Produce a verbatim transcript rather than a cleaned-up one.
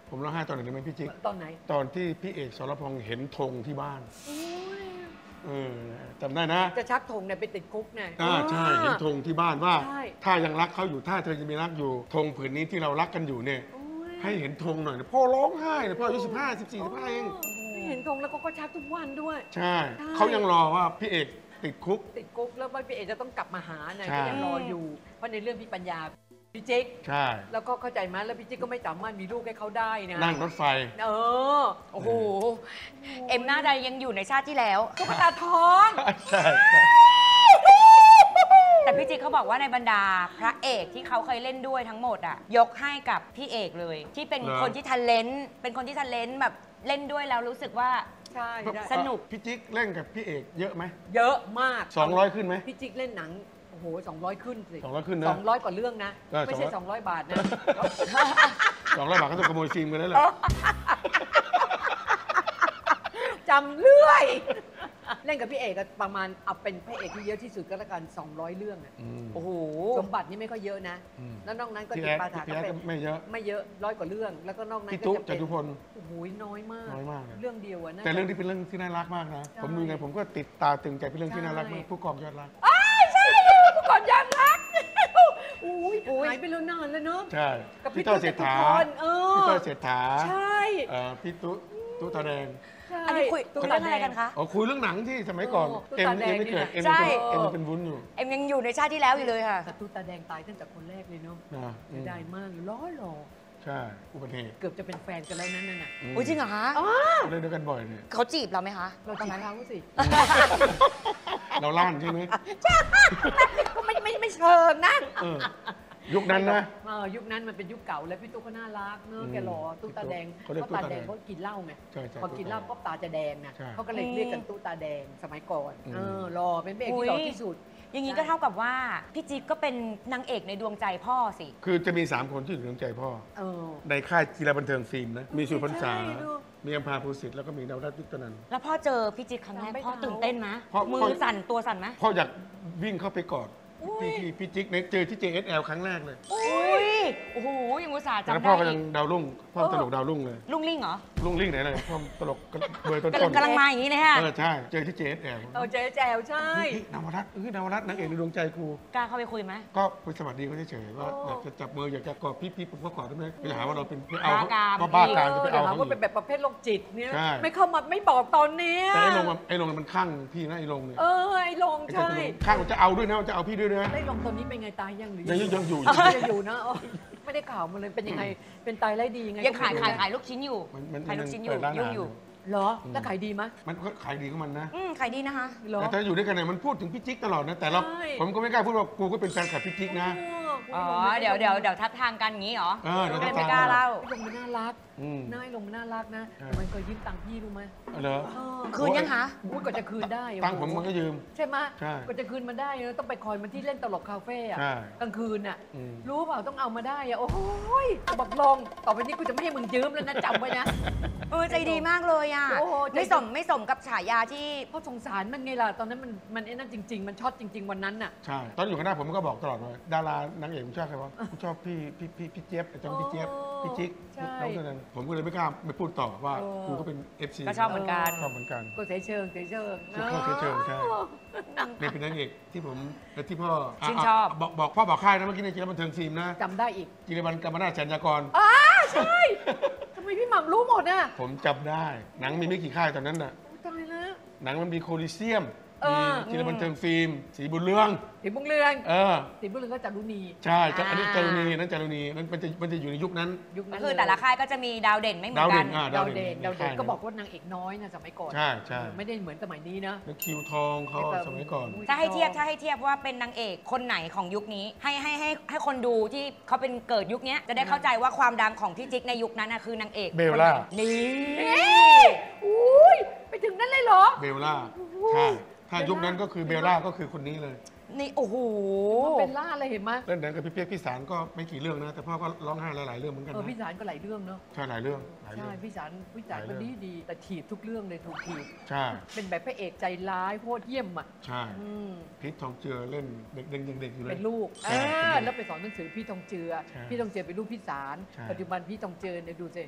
ผมร้องไห้ตอนไหนรู้ไหมพี่จิ๊กตอนไหนตอนที่พี่เอกสรพงษ์เห็นธงที่บ้านเออจำได้นะจะชักธงเนี่ยไปติดคุกเนี่ยอ่าใช่เห็นธงที่บ้านว่าใช่ถ้ายังรักเขาอยู่ถ้าเธอจะมีรักอยู่ธงผืนนี้ที่เรารักกันอยู่เนี่ยโอ้ยให้เห็นธงหน่อยนะพ่อร้องไห้เลยพ่ออายุสิบห้าสิบสี่สิบห้าเองเห็นธงแล้วก็ชักทุกวันด้วยใช่ใช่เขายังรอว่าพี่เอกติดคุกติดคุกแล้วพี่เอกจะต้องกลับมาหาเนี่ยใช่ก็ยังรออยู่ เพราะในเรื่องพี่ปัญญาพี่จิ๊กใช่แล้วก็เข้าใจไหมแล้วพี่จิ๊กก็ไม่สามารถมีลูกให้เขาได้นะนั่งรถไฟเออโอ้โห เอ็มน่าจะยังอยู่ในชาติที่แล้วตุ๊กตาทองใช่ใช่แต่พี่จิ๊กเขาบอกว่าในบรรดาพระเอกที่เขาเคยเล่นด้วยทั้งหมดอ่ะยกให้กับพี่เอกเลย ที่เป็นคนที่ทันเลนเป็นคนที่ทันเลนแบบเล่นด้วยแล้วรู้สึกว่าใช่ได้สนุกพี่จิ๊กเล่นกับพี่เอกเยอะไหมเยอะมากสองร้อยขึ้นไหมพี่จิ๊กเล่นหนังโอ้โหสองร้อยขึ้นสิสองร้อยขึ้นนะสองร้อยกว่าเรื่องนะเออไม่ใช่สสออง งร้ร้ออย ยบาทนะสองร้อยบาทเขาต้องขโมยฟิล์มกันแล้วแหละจำเรื่อย เล่นกับพี่เอกก็ประมาณเอาเป็นพระเอกที่เยอะที่สุดก็แล้วกันสองร้อยเรื่องอะอืมโอ้โหสมบัตินี่ไม่ค่อยเยอะนะอืมแล้วนอกนั้นก็พี่ติแอดดปาถาพี่ก็แอดเป็ก็นไม่เยอะไม่เยอะร้อยกว่าเรื่อง แล้วก็นอกนั้นพี่ก็ตุ๊จะจเป็นตุพลโอ้โหน้อยมากน้อยมากเลยเรื่องเดียวอะน่าแต่เรื่องจะที่เป็นเรื่องที่น่ารักมากนะใช่ผมดูไงผมก็ติดตาตึงใจเป็นเรื่องที่น่ารักมากใช่ผู้กองยอดรักผู้ก่อนยังรักอุ้ยหายไปแล้วนานแล้วเนอะใช่กับพี่พี่ต้อยเศรษฐาตุ๊กตาพรเออพี่ต้อยเศรษฐาใช่เอ่อพี่ตุ๊ตุ๊ตาแดงใช่อันนี้คุยตุ๊กคุยตาเรื่องอะไรกันคะอ๋อคุยเรื่องหนังที่สมัยก่อนโอ้ตุ๊กเอ็มตาแดเอ็งมไม่เกิดนี่นะเอ็มใช่เอ็มเป็นวุ้นอยู่เอ็มยังอยู่ในชาติที่แล้วอยู่เลยค่ะแต่ตุ๊กตาแดงตายตั้งแต่คนแรกเลยเนาะนะอืเสีมยดายมากเลยร้อยหล่อใช่อุบัติเหตุเกือบจะเป็นแฟนกันแล้วนั่นน่ะมอุ้ยจริงเหรอคะเล่นด้วยกันบ่อยเนี่ยเขาจีบเราไหมคะเราตอนจีบนั้นเขาสิเราล้านใช่ไหมก็ไม่ไม่ไม่เชิงนะเออยุคนั้นนะเออยุคนั้นมันเป็นยุคเก่าแล้วพี่ตุ๊กก็น่ารักเนอะอืมแกหล่อตุ๊กตาแดงเขาเรียกเพราะตาแดงตุ๊กตาแดงเพราะกินเหล้าไงใช่ใช่พอกินเหล้าก็ตาจะแดงนะใช่เขาก็เลยเรียกกันตุ๊กตาแดงสมัยก่อนอืมเออหล่อเป็นพระเอกที่หล่อที่สุดอย่างนี้ก็เท่ากับว่าพี่จิ๊กก็เป็นนางเอกในดวงใจพ่อสิคือจะมีสามคนที่อยู่ในดวงใจพ่อเออในค่ายกีฬาบันเทิงฟิล์มนะ มีสุพรรณษาใช่เนอะมีอัมพาภูสิทธิ์แล้วก็มีดาวรัตน์ยุคตนันท์แล้วพ่อเจอพี่จิ๊กครั้งแรกจำไม่พ่อได้ตื่นเต้นไหมพ่อมืพ่ออสั่นตัวสั่นไหมพ่ออยากวิ่งเข้าไปกอดอุ้ยพี่พี่พี่จิ๊กในเจอที่ เจ เอส แอล ครั้งแรกเลยอุ้ยโอ้โหยังอุตส่าห์แล้วจำพ่อได้ก็ยัอีงกดาวรุ่ง พ่อตลกดาวรุ่งเลยลุงลิงเหรอรุ่งริ่งไหนเลยพ่อตลกเบอร์ต้นกำลังๆกำลังมาอย่างนี้นะฮะเออใช่ เจอที่ เจ เอส แอลเออเจ๊แจวใช่เฮ้ยนวรัตน์เอ้ยนวรัตน์นางเอกในดวงใจกูกล้าเข้าไปคุยไหมก็ไปสวัสดีเขาเฉยๆว่าโอ้อยากจะจับมืออยากจะกอดพี่พี่ผมก็กอดได้ไหมไม่หาว่าเราเป็นไปเอาบ้ากามว่าบ้ากามจะไปเดี๋ยเอาวหาเขาว่าอีเป็นกแบบประเภทโรคจิตเนี่ยใช่ไม่เข้ามาไม่บอกตอนเนี้ยแต่ไอ้ลงมันไอ้ลงมันคลั่งพี่นะไอ้ลงเนี่ยเออไอ้ลงไอ้ใช่จะข้างมันจะเอาด้วยนะมันจะเอาพี่ด้วยนะไอ้ลงตอนนี้เป็นไงตายยังหรือยังยังอยู่ยังอยู่นะอ๋อไม่ได้ข่าวมาเลยเป็นยังไงเป็นตายไร้ดียังไงยังขายก็ขายไม่รู้ขายลูกชิ้นอยู่มันมันขายลูกชิ้นอเปิยู่ดร้านยุ่อาง หารอยู่เหรอแล้วขายดีไหมมันก็ขายดีของมันนะอืมขายดีนะคะเหรอแต่ถ้าอยู่ด้วยกันเนี่ยมันพูดถึงพี่จิ๊กตลอดนะแต่เราใช่ผมก็ไม่กล้าพูดว่ากูก็เป็นแฟนคลับพี่จิ๊กนะอ๋อเดี๋ยวเดี๋ยวเดี๋ยวทับทางกันอย่างนี้เหรอเออเดี๋ยวก็ทัเลบยทางไม่กล้าเล่าลงมันน่ารักอืมหน้าไอ้ลงมันน่ารักนะใช่มันเคยยืมตังค์พี่รู้ไหมเหรอเออคืนยังคะอุ้ยกว่าจะคืนได้โอ้โหตังค์ผมมันก็ยืมใช่ไหมใช่กว่าจะคืนมาได้เนี่ยต้องไปคอยมันที่เล่นตลกคาเฟ่อะใช่กลางคืนอะอืมรู้เปล่าต้องเอามาได้อะโอ้ยบอกลงต่อไปนี้กูจะไม่ให้มึงยืมแล้วนะจำไว้นะเออใจดีมากเลยอ่ะโอ้โหใจดีไม่สมไม่สมกับฉายาที่เพราะสงสารมันไงล่ะตอนนั้นมันมันไอ้นั่นจริง ๆ มันช็อตจริง ๆ วันนั้นน่ะใช่ตอนอยู่คณะผมก็บอกตลอดว่าดารานางเอกผมชอบใครวะผมชอบพี่พี่พี่พี่เจี๊ยบไอ้จอมพี่เจี๊ยบอ๋อพี่จิ๊กใช่น้องตัวนั้นผมก็เลยไม่กล้าไปพูดต่อว่าเออกูก็เป็น เอฟ ซีก็ชอบเหมือนกันชอบเหมือนกันก็เสยเชิงเสยเชิงชื่อเข้าเสยเชิงใช่ นี่เป็นนางเอกที่ผมและที่พ่อชื่นชอบะะบอกบอกพ่อบอกค่ายนะเมื่อกี้ในกีฬาบันเทิงฟิล์มนะจำได้อีกจิรบันกรรมนาถชัญญากรอ้าใช่ทำไมพี่หม่ำรู้หมดอ่ะผมจำได้ หนังมีไม่กี่ค่ายตอนนั้นน่ะโอ้ตายแล้วหนังมันมีโคลิเซียมเอมีอจิรบันเทิงฟิล์มสีบุญเรืองสีบุ้งเรืองเออสีบุ้งเรืองก็จารุณีใช่จะอ่าอันนี้จารุณีนั้นจารุณีนั้นมันจะมันจะอยู่ในยุคนั้นยุคก็นั้นคือแต่ละค่ายก็จะมีดาวเด่นไม่เหมือดาวนกัเด่นนอ่าดาวเด่นดาวเด่นค่ยก็บอกว่านางเอกน้อยนะสมัยก่อนใช่ใช่ไม่ได้เหมือนสมัยนี้นะแล้วคิวทองเขาสมัยก่อนถ้าให้เทียบถ้าให้เทียบว่าเป็นนางเอกคนไหนของยุคนี้ ให้ให้ให้ให้คนดูที่เขาเป็นเกิดยุคนี้จะได้เข้าใจว่าความดังของพี่จิ๊กในยุคนั้นนะคือนางเอกเบลล่านี่เอ๊ะอุ้ยไปถึงนั้นเลยเหรอเบลล่าใช่ถ้ายุคนั้นก็คือเบลล่าก็คือคนนี้เลยนี่โอ้โหเป็นล่าเลยเห็นไหมเล่นหนังกับพี่เปียกพี่สารก็ไม่กี่เรื่องนะ แต่พ่อก็ร้องไห้หลายๆเรื่องเหมือนกันเออนะพี่สารก็หลายเรื่องเนาะใช่หลายเรื่องหลายใช่เรื่องพี่สารพี่สารหลายก็เรื่ดีองดีแต่ถีบทุกเรื่องเลยถูกถีบใช่เป็นแบบพระเอกใจร้ายโคตรเยี่ยมอ่ะใช่อืมพิษทองเจือเล่นเด็กๆเด็กๆอยู่เลยเป็นลูกใช่อ่าเป็นลูกแล้วไปสอนหนังสือพี่ทองเจือใช่พี่ทองเจือเป็นลูกพี่สารใช่ปัจจุบันพี่ทองเจือเนี่ยดูสิ